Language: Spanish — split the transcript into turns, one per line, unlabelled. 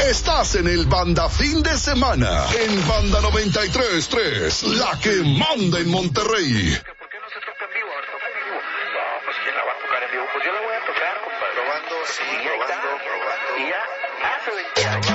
Estás en el Banda Fin de Semana, en Banda 93.3, la que manda en Monterrey.
¿Por qué no se toca en vivo? A ver, toca en vivo. No, pues ¿quién la va a tocar en vivo? Pues yo la voy a tocar, compadre. Probando, sí, probando. Y ya hace 20 años.